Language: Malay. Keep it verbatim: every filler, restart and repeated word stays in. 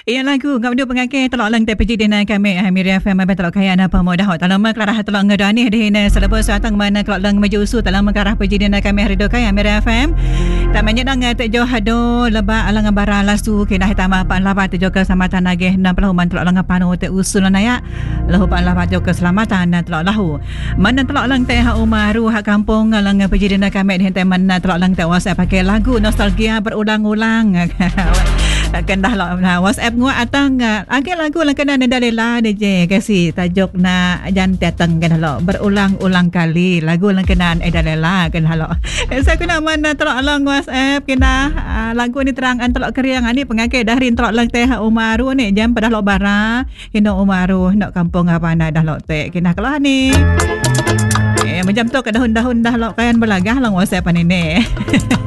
Ia lagu ngam du pengakai telok lang te peji dina kami Miriam F M telok kaya na pemuda hot dalam kelarah telok ngedani dina selepas satang mana telok lang maju usu dalam kelarah peji dina kami rido kaya Miriam F M tak menyet nang te jo hado leba alang bara lasu kena hitama pan laba te jo keselamatan nagih enam puluh man telok lang panu te usul naya lahu pan laba jo keselamatan telok lahu mana telok lang te ha umaru ha kampung lang peji dina kami dina mana telok lang te WhatsApp pakai lagu nostalgia berulang-ulang kan dah lah WhatsApp ngua atang agak lagu lang kena nenda lela D J kasi tajuk na jan teteng kan lo berulang-ulang kali lagu lang kena eda lela kan lo saya kena mana telok lang WhatsApp kena lagu ni terang an telok keriang ani pengakai dahrin telok lang teh umaru ni jam pada lo bara hino umaru nak kampung apa na dah lo teh kena kelah ni eh macam tu ke dahun-dahun dah lo kan belagah lang WhatsApp ni ni